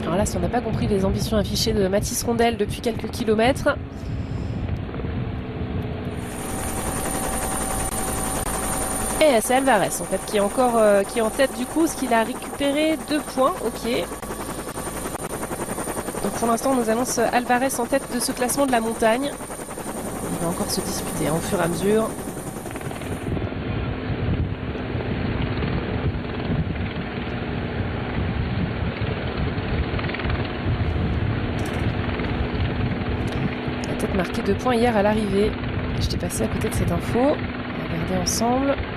Alors là, si on n'a pas compris les ambitions affichées de Mathis Rondel depuis quelques kilomètres. Et c'est Alvarez en fait qui est encore qui est en tête du coup, parce qu'il a récupéré 2 points. Ok. Donc pour l'instant, on nous annonce Alvarez en tête de ce classement de la montagne. Il va encore se disputer au fur et à mesure. Il a peut-être marqué 2 points hier à l'arrivée. J'étais passé à côté de cette info. On va regarder ensemble.